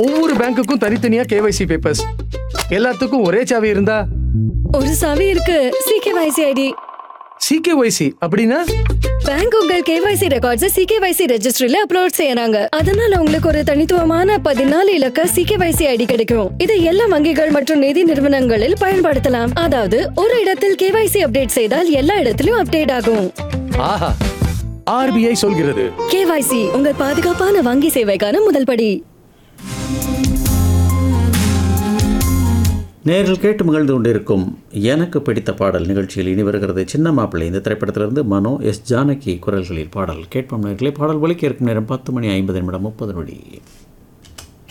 ஒவ்வொரு பேங்க்குக்கும் தனித்தனியா KYC papers, எல்லாத்துக்கும் ஒரே சாவி இருந்தா? ஒரு சாவி இருக்கு, சிகேவைசி ஐடி. சிகேஒய்சி அப்படின்னா? பேங்க் உங்கள் கேவைசி ரெக்கார்ட்ஸ் சிகேவைசி ரெஜிஸ்ட்ரியில அப்லோட் செய்யறாங்க. அதனால உங்களுக்கு ஒரு தனித்துவமான 14 இலக்க சிகேவைசி ஐடி கிடைக்கும். இதை எல்லா வங்கிகள் மற்றும் நிதி நிறுவனங்களில் பயன்படுத்தலாம். அதாவது ஒரு இடத்தில் கேவைசி அப்டேட் செய்தால் எல்லா இடத்திலும் அப்டேட் ஆகும். ஆஹா, ஆர்பிஐ சொல்கிறது. கேவைசி உங்கள் பாதுகாப்பான வங்கி சேவைக்கான முதல் படி. நேரில் கேட்டு மகிழ்ந்து கொண்டிருக்கும் எனக்கு பிடித்த பாடல் நிகழ்ச்சியில் இனி வருகிறது சின்ன மாப்பிள்ளை. இந்த திரைப்படத்திலிருந்து மனோ எஸ் ஜானகி குரல்களில் பாடல் கேட்போம் நேர்களே. பாடல் ஒலிக்க இருக்கும் நேரம் 10:50 30 நிமிடம்.